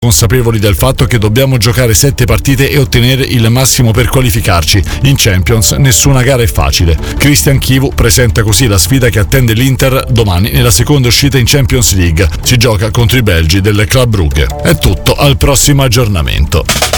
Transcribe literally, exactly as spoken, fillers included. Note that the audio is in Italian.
consapevoli del fatto che dobbiamo giocare sette partite e ottenere il massimo per qualificarci. In Champions nessuna gara è facile. Christian Chivu presenta così la sfida che attende l'Inter domani nella seconda uscita in Champions League. Si gioca contro i belgi del Club Brugge. È tutto, al prossimo aggiornamento.